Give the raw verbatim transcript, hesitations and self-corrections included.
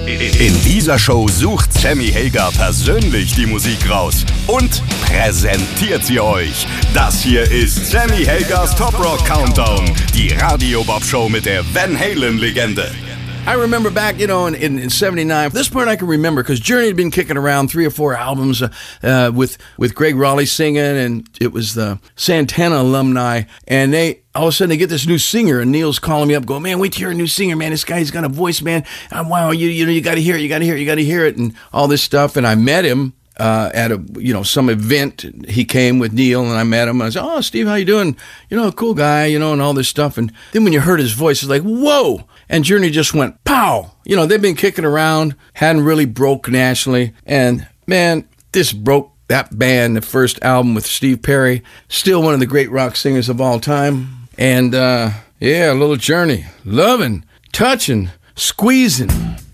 In dieser Show sucht Sammy Hagar persönlich die Musik raus und präsentiert sie euch. Das hier ist Sammy Hagars Top Rock Countdown, die Radio Bob Show mit der Van Halen Legende. I remember back, you know, in, in, in seventy-nine, this part I can remember because Journey had been kicking around three or four albums uh, uh, with, with Greg Raleigh singing, and it was the Santana alumni, and they, all of a sudden they get this new singer, and Neil's calling me up, going, man, wait to hear a new singer, man, this guy's got a voice, man, and wow, you, you know, you gotta hear it, you gotta hear it, you gotta hear it, and all this stuff, and I met him Uh, at a, you know, some event. He came with Neil, and I met him, and I said, oh, Steve, how you doing? You know, cool guy, you know, and all this stuff. And then when you heard his voice, it's like, whoa! And Journey just went, pow! You know, they've been kicking around, hadn't really broke nationally. And, man, this broke that band, the first album with Steve Perry, still one of the great rock singers of all time. And, uh, yeah, a little Journey, loving, touching, squeezing.